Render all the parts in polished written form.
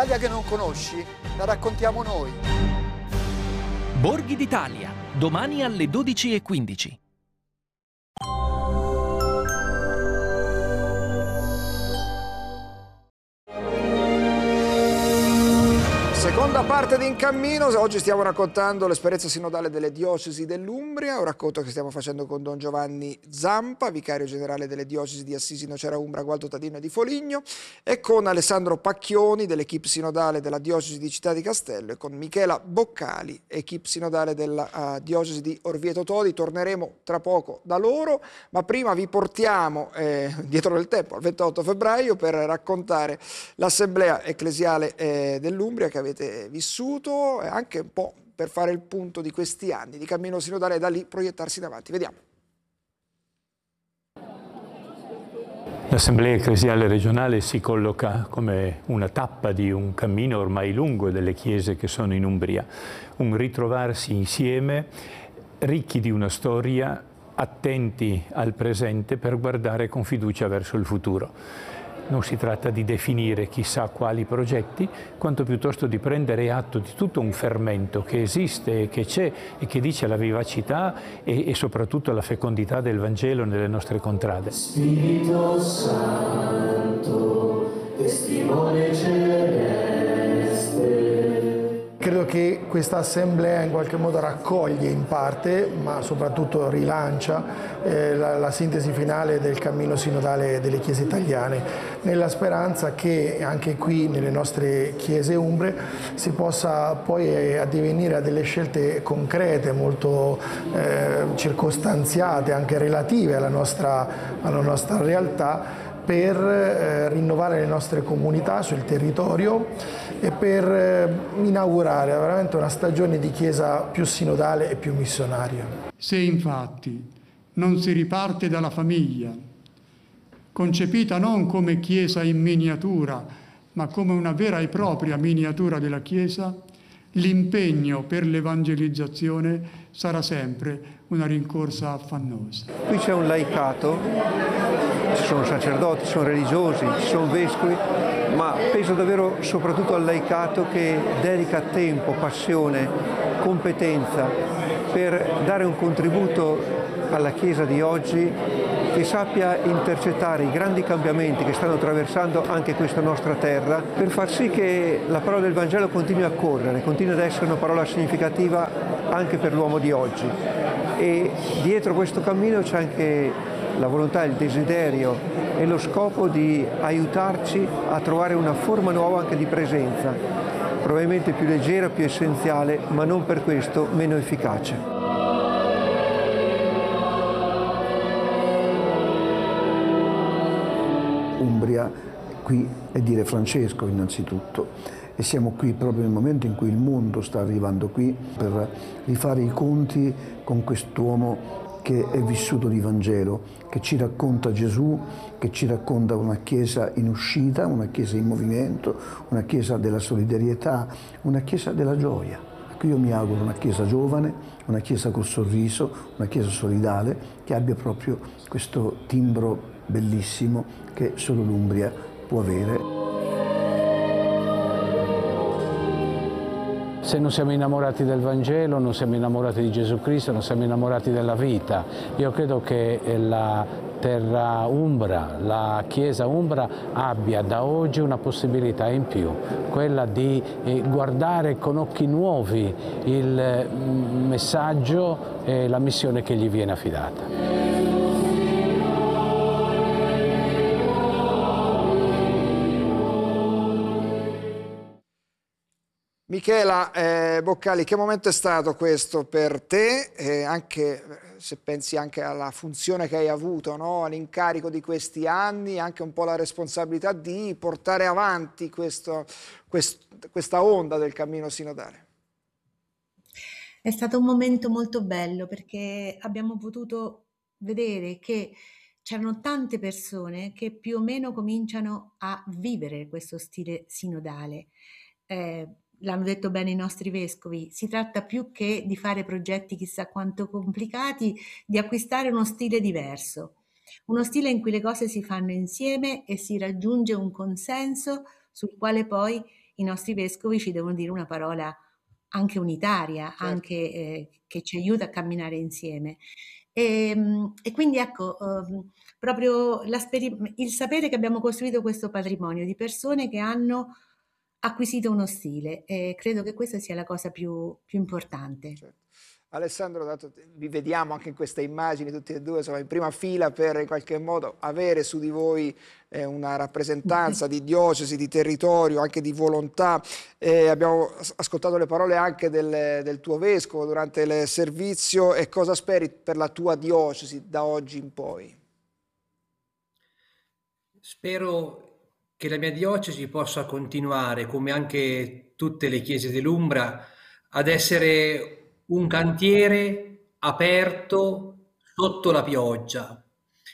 L'Italia che non conosci, la raccontiamo noi. Borghi d'Italia, domani alle 12:15. Seconda parte di In Cammino, oggi stiamo raccontando l'esperienza sinodale delle diocesi dell'Umbria, un racconto che stiamo facendo con Don Giovanni Zampa, vicario generale delle diocesi di Assisi, Nocera Umbra, Gualdo Tadino e di Foligno, e con Alessandro Pacchioni dell'equipe sinodale della diocesi di Città di Castello e con Michela Boccali, equipe sinodale della diocesi di Orvieto Todi. Torneremo tra poco da loro, ma prima vi portiamo dietro nel tempo al 28 febbraio per raccontare l'assemblea ecclesiale dell'Umbria che avete vissuto, e anche un po' per fare il punto di questi anni di cammino sinodale e da lì proiettarsi in avanti. Vediamo. L'Assemblea Ecclesiale Regionale si colloca come una tappa di un cammino ormai lungo delle chiese che sono in Umbria, un ritrovarsi insieme, ricchi di una storia, attenti al presente per guardare con fiducia verso il futuro. Non si tratta di definire chissà quali progetti, quanto piuttosto di prendere atto di tutto un fermento che esiste e che c'è e che dice la vivacità e soprattutto la fecondità del Vangelo nelle nostre contrade. Spirito Santo, testimone celeste. Credo che questa assemblea in qualche modo raccoglie in parte, ma soprattutto rilancia la sintesi finale del cammino sinodale delle chiese italiane, nella speranza che anche qui nelle nostre chiese umbre si possa poi addivenire a delle scelte concrete, molto circostanziate, anche relative alla nostra realtà, per rinnovare le nostre comunità sul territorio e per inaugurare veramente una stagione di Chiesa più sinodale e più missionaria. Se infatti non si riparte dalla famiglia, concepita non come Chiesa in miniatura, ma come una vera e propria miniatura della Chiesa, l'impegno per l'evangelizzazione sarà sempre una rincorsa affannosa. Qui c'è un laicato, ci sono sacerdoti, ci sono religiosi, ci sono vescovi, ma penso davvero soprattutto al laicato che dedica tempo, passione, competenza per dare un contributo alla Chiesa di oggi che sappia intercettare i grandi cambiamenti che stanno attraversando anche questa nostra terra, per far sì che la parola del Vangelo continui a correre, continui ad essere una parola significativa anche per l'uomo di oggi. E dietro questo cammino c'è anche la volontà, il desiderio e lo scopo di aiutarci a trovare una forma nuova anche di presenza, probabilmente più leggera, più essenziale, ma non per questo meno efficace. Umbria, qui è dire Francesco innanzitutto, e siamo qui proprio nel momento in cui il mondo sta arrivando qui per rifare i conti con quest'uomo che è vissuto di Vangelo, che ci racconta Gesù, che ci racconta una Chiesa in uscita, una Chiesa in movimento, una Chiesa della solidarietà, una Chiesa della gioia. Qui io mi auguro una Chiesa giovane, una Chiesa col sorriso, una Chiesa solidale, che abbia proprio questo timbro bellissimo che solo l'Umbria può avere. Se non siamo innamorati del Vangelo, non siamo innamorati di Gesù Cristo, non siamo innamorati della vita. Io credo che la terra umbra, la Chiesa umbra abbia da oggi una possibilità in più, quella di guardare con occhi nuovi il messaggio e la missione che gli viene affidata. Michela Boccali, che momento è stato questo per te, anche se pensi anche alla funzione che hai avuto, no? All'incarico di questi anni, anche un po' la responsabilità di portare avanti questa onda del cammino sinodale? È stato un momento molto bello perché abbiamo potuto vedere che c'erano tante persone che più o meno cominciano a vivere questo stile sinodale. L'hanno detto bene i nostri vescovi, si tratta più che di fare progetti chissà quanto complicati, di acquistare uno stile diverso, uno stile in cui le cose si fanno insieme e si raggiunge un consenso sul quale poi i nostri vescovi ci devono dire una parola anche unitaria, Certo. anche che ci aiuta a camminare insieme. E quindi ecco, proprio il sapere che abbiamo costruito questo patrimonio di persone che hanno acquisito uno stile, e credo che questa sia la cosa più importante. Certo. Alessandro, dato vi vediamo anche in queste immagini tutti e due, insomma, in prima fila per in qualche modo avere su di voi una rappresentanza di diocesi, di territorio, anche di volontà. Abbiamo ascoltato le parole anche del tuo vescovo durante il servizio. E cosa speri per la tua diocesi da oggi in poi? Spero che la mia diocesi possa continuare, come anche tutte le chiese dell'Umbria, ad essere un cantiere aperto sotto la pioggia.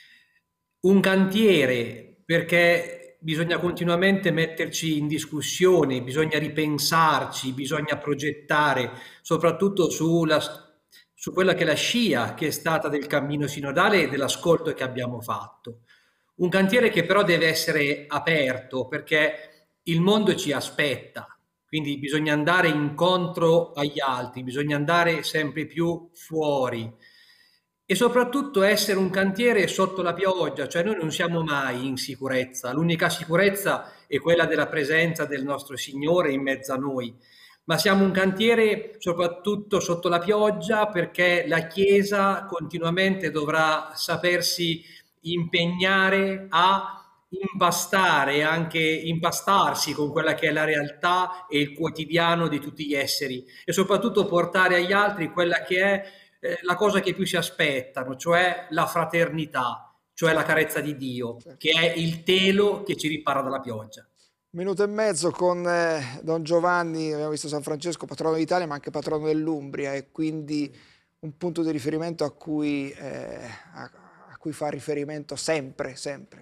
Un cantiere perché bisogna continuamente metterci in discussione, bisogna ripensarci, bisogna progettare, soprattutto su quella che è la scia che è stata del cammino sinodale e dell'ascolto che abbiamo fatto. Un cantiere che però deve essere aperto perché il mondo ci aspetta. Quindi bisogna andare incontro agli altri, bisogna andare sempre più fuori e soprattutto essere un cantiere sotto la pioggia, cioè noi non siamo mai in sicurezza, l'unica sicurezza è quella della presenza del nostro Signore in mezzo a noi, ma siamo un cantiere soprattutto sotto la pioggia perché la Chiesa continuamente dovrà sapersi impegnare a impastare, anche impastarsi con quella che è la realtà e il quotidiano di tutti gli esseri e soprattutto portare agli altri quella che è la cosa che più si aspettano, cioè la fraternità, cioè la carezza di Dio, che è il telo che ci ripara dalla pioggia. Minuto e mezzo con Don Giovanni, abbiamo visto San Francesco, patrono d'Italia ma anche patrono dell'Umbria, e quindi un punto di riferimento a cui fa riferimento sempre.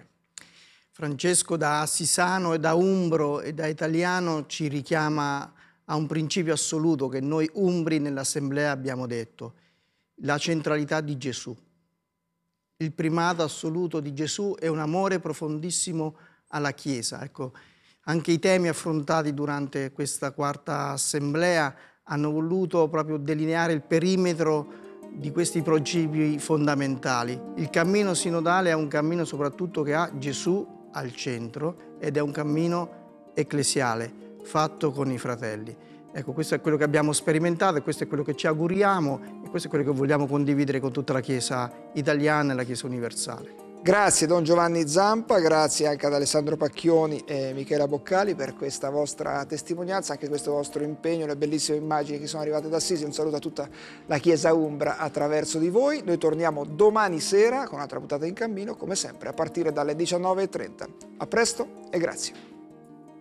Francesco da assisano e da umbro e da italiano ci richiama a un principio assoluto che noi umbri nell'assemblea abbiamo detto, la centralità di Gesù. Il primato assoluto di Gesù è un amore profondissimo alla Chiesa. Ecco, anche i temi affrontati durante questa quarta assemblea hanno voluto proprio delineare il perimetro di questi principi fondamentali. Il cammino sinodale è un cammino soprattutto che ha Gesù al centro ed è un cammino ecclesiale fatto con i fratelli. Ecco, questo è quello che abbiamo sperimentato e questo è quello che ci auguriamo e questo è quello che vogliamo condividere con tutta la Chiesa italiana e la Chiesa universale. Grazie Don Giovanni Zampa, grazie anche ad Alessandro Pacchioni e Michela Boccali per questa vostra testimonianza, anche questo vostro impegno, le bellissime immagini che sono arrivate da Assisi. Un saluto a tutta la Chiesa Umbra attraverso di voi. Noi torniamo domani sera con un'altra puntata in cammino, come sempre, a partire dalle 19:30. A presto e grazie.